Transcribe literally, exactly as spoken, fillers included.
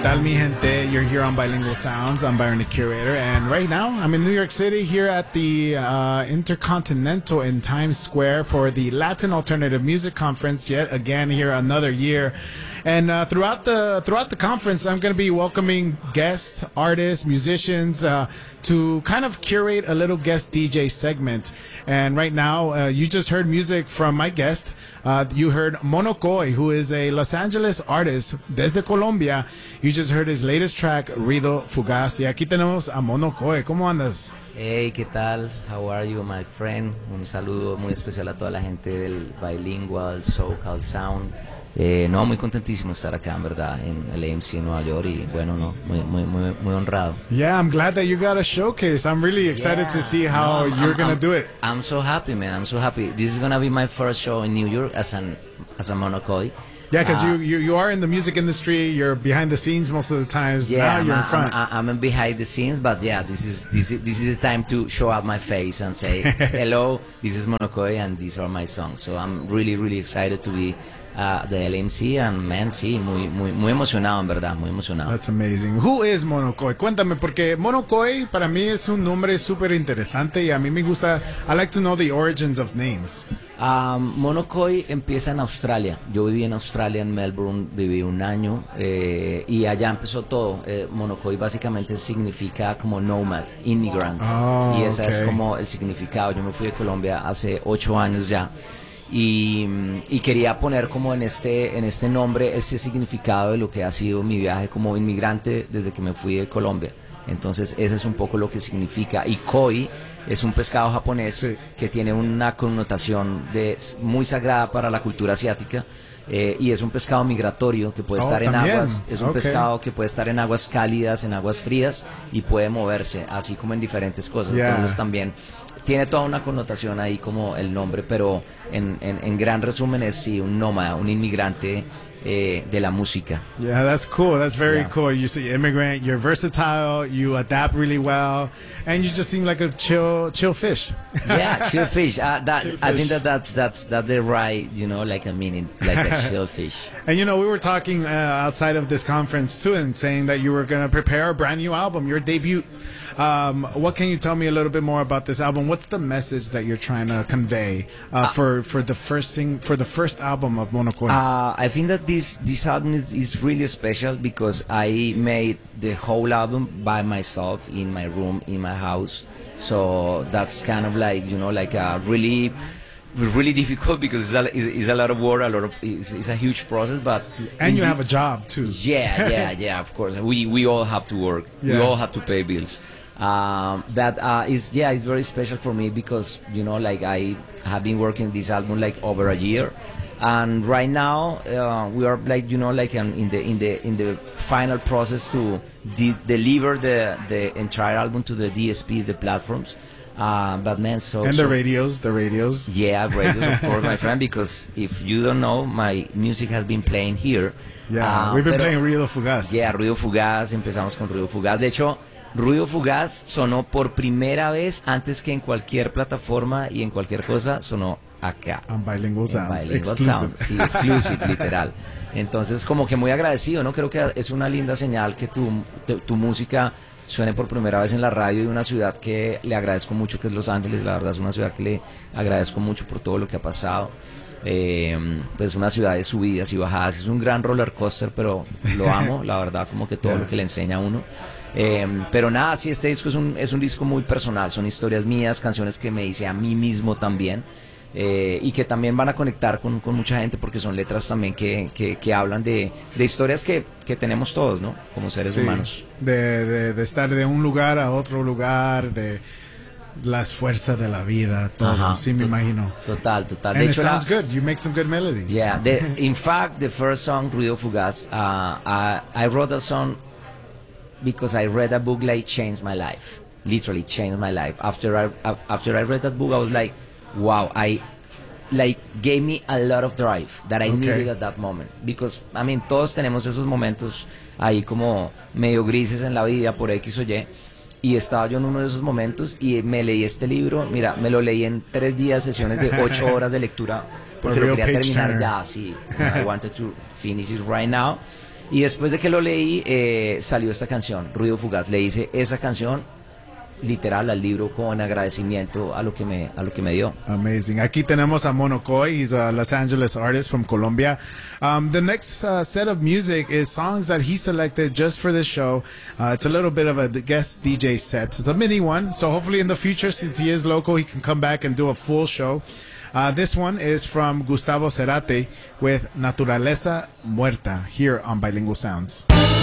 tal, mi gente? You're here on Bilingual Sounds. I'm Byron, the curator, and right now I'm in New York City here at the uh, Intercontinental in Times Square for the Latin Alternative Music Conference. Yet again, here another year, and uh, throughout the throughout the conference, I'm going to be welcoming guests, artists, musicians uh, to kind of curate a little guest D J segment. And right now, uh, you just heard music from my guest. Uh, you heard Monocoy, who is a Los Angeles artist desde Colombia. You just heard his latest track, Ruido Fugaz. Y aquí tenemos a Monocoy. ¿Cómo andas? Hey, ¿qué tal? How are you, my friend? Un saludo muy especial a toda la gente del Bilingual SoCal Sound. Eh, no, muy contentísimo estar acá, en verdad, en el A M C en Nueva York y bueno, no, muy, muy, muy, muy honrado. Yeah, I'm glad that you got a showcase. I'm really excited yeah. to see how no, you're I'm, gonna I'm, do it. I'm so happy, man. I'm so happy. This is gonna be my first show in New York as an as a Monocoy. Yeah, because uh, you, you you are in the music industry. You're behind the scenes most of the times. Yeah, now you're I'm, in front. I'm, I'm behind the scenes, but yeah, this is this is this is the time to show up my face and say hello. This is Monocoy, and these are my songs. So I'm really really excited to be. Uh, de L M C, and man, sí, muy, muy, muy emocionado, en verdad, muy emocionado. That's amazing. Who is Monocoy? Cuéntame, porque Monocoy para mí es un nombre súper interesante y a mí me gusta. I like to know the origins of names. Um, Monocoy empieza en Australia. Yo viví en Australia, en Melbourne, viví un año eh, y allá empezó todo. Eh, Monocoy básicamente significa como nomad, immigrant. Oh, y ese okay. es como el significado. Yo me fui de Colombia hace ocho años ya. Y, y quería poner como en este en este nombre ese significado de lo que ha sido mi viaje como inmigrante desde que me fui de Colombia. Entonces ese es un poco lo que significa. Y koi es un pescado japonés sí. que tiene una connotación de muy sagrada para la cultura asiática. Eh, y es un pescado migratorio que puede oh, estar en también. aguas, es un okay. pescado que puede estar en aguas cálidas, en aguas frías y puede moverse, así como en diferentes cosas. Yeah. Entonces también tiene toda una connotación ahí como el nombre, pero en, en, en gran resumen es sí, un nómada, un inmigrante eh, de la música. Yeah, that's cool. That's very yeah. cool. You see, immigrant. You're versatile. You adapt really well, and you just seem like a chill, chill fish. Yeah, chill fish. Uh, that chill I fish. think that that's that's that's the right, you know, like a meaning, like a chill fish. And you know, we were talking uh, outside of this conference too, and saying that you were going to prepare a brand new album, your debut. Um, what can you tell me a little bit more about this album? What's the message that you're trying to convey uh, uh, for for the first thing for the first album of Monocoy? Uh, I think that this this album is, is really special because I made the whole album by myself in my room in my house. So that's kind of like you know like a really. really difficult because it's a, it's, it's a lot of work, a lot of it's, it's a huge process, but and you have a job too. Yeah, yeah, yeah. Of course, we we all have to work. Yeah. We all have to pay bills. Um, that uh, is yeah, it's very special for me because you know, like I have been working this album like over a year, and right now uh, we are like you know like um, in the in the in the final process to de deliver the the entire album to the D S Ps, the platforms. Uh, but man, so and so, the radios, the radios. Yeah, radios, of course, my friend. Because if you don't know, my music has been playing here. Yeah, uh, we've been pero, playing Ruido Fugaz. Yeah, Ruido Fugaz. Empezamos con Ruido Fugaz. De hecho, Ruido Fugaz sonó por primera vez antes que en cualquier plataforma y en cualquier cosa sonó acá. On Bilingual Sounds. Bilingual exclusive. Sounds. Sí, exclusive, literal. Entonces, como que muy agradecido, ¿no? Creo que es una linda señal que tu, tu, tu música suene por primera vez en la radio de una ciudad que le agradezco mucho, que es Los Ángeles. La verdad es una ciudad que le agradezco mucho por todo lo que ha pasado. Eh, pues una ciudad de subidas y bajadas, es un gran roller coaster, pero lo amo, la verdad, como que todo yeah. lo que le enseña a uno. Eh, pero nada, sí, este disco es un, es un disco muy personal, son historias mías, canciones que me hice a mí mismo también. Eh, y que también van a conectar con, con mucha gente porque son letras también que, que, que hablan de, de historias que, que tenemos todos, ¿no? Como seres sí, humanos. De, de, de estar de un lugar a otro lugar, de las fuerzas de la vida, todo. Ajá, sí, me imagino. Total, total. And de it hecho, sounds la, good. You make some good melodies. Yeah. The, in fact, the first song, Ruido Fugaz, uh, I, I wrote a song because I read a book like changed my life. Literally changed my life. After I after I read that book, I was like, wow, I like gave me a lot of drive that I okay. needed at that moment. Because, I mean, todos tenemos esos momentos ahí como medio grises en la vida por X o Y. Y estaba yo en uno de esos momentos y me leí este libro. Mira, me lo leí en tres días, sesiones de ocho horas de lectura, porque lo quería terminar ya, sí. I wanted to finish it right now. Y después de que lo leí, eh, salió esta canción, Ruido Fugaz. Le hice esa canción literal al libro con agradecimiento a lo que me, a lo que me dio. Amazing. Aquí tenemos a Monocoy. He's a Los Angeles artist from Colombia. Um, the next uh, set of music is songs that he selected just for this show. Uh, it's a little bit of a guest D J set. It's a mini one, so hopefully in the future, since he is local, he can come back and do a full show. Uh, this one is from Gustavo Cerati with Naturaleza Muerta here on Bilingual Sounds.